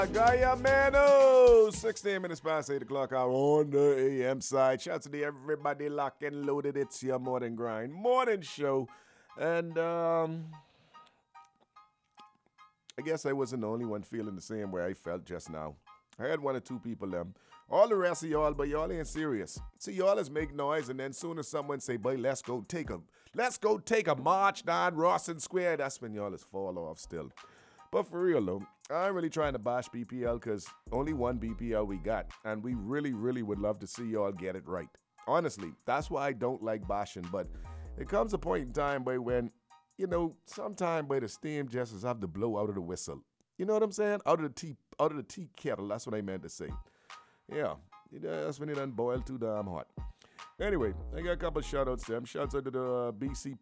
Gaya Mano, 16 minutes past 8 o'clock hour on the AM side. Shouts to everybody locked and loaded. It's your morning grind, morning show. And I guess I wasn't the only one feeling the same way I felt just now. I heard one or two people all the rest of y'all, but y'all ain't serious. See, y'all is make noise, and then soon as someone say, boy, let's go take a march down Rawson Square, that's when y'all is fall off still. But for real though, I ain't really trying to bash BPL because only one BPL we got, and we really, really would love to see y'all get it right. Honestly, that's why I don't like bashing, but it comes a point in time, boy, when, sometime, boy, the steam just is have to blow out of the whistle. You know what I'm saying? Out of the tea kettle, that's what I meant to say. Yeah, that's when it done boil too damn hot. Anyway, I got a couple shout outs to them. Shouts out to the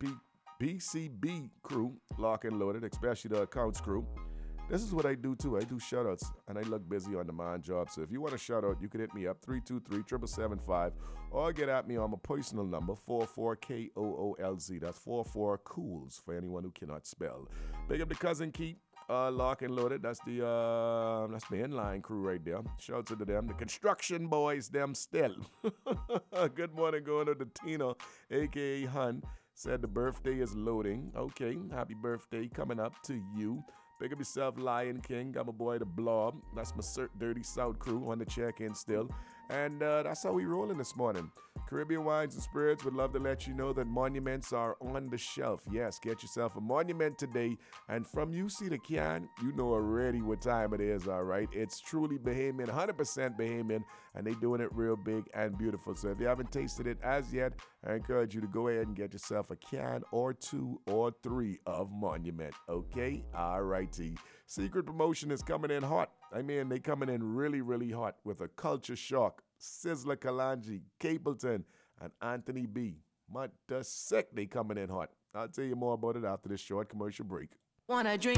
BCB crew, lock and loaded, especially the accounts crew. This is what I do too. I do shout outs and I look busy on the mind job. So if you want a shout out, you can hit me up 323-775 or get at me on my personal number 44KOOLZ. That's 44 cools for anyone who cannot spell. Big up the cousin Keith. Lock and loaded. That's the inline crew right there. Shouts out to them. The construction boys, them still. Good morning going to Tina, aka Hun. Said the birthday is loading. Okay, happy birthday coming up to you. Big up yourself, Lion King. Got my boy the Blob. That's my Dirty South crew on the check-in still. And that's how we rolling this morning. Caribbean Wines and Spirits would love to let you know that monuments are on the shelf. Yes, get yourself a monument today. And from you see the can, you know already what time it is, all right? It's truly Bahamian, 100% Bahamian, and they doing it real big and beautiful. So if you haven't tasted it as yet, I encourage you to go ahead and get yourself a can or 2 or 3 of Monument, okay? All righty. Secret promotion is coming in hot. I mean, they coming in really, really hot with a Culture Shock, Sizzler Kalanji, Capleton, and Anthony B. Mother sick, they coming in hot. I'll tell you more about it after this short commercial break. Wanna drink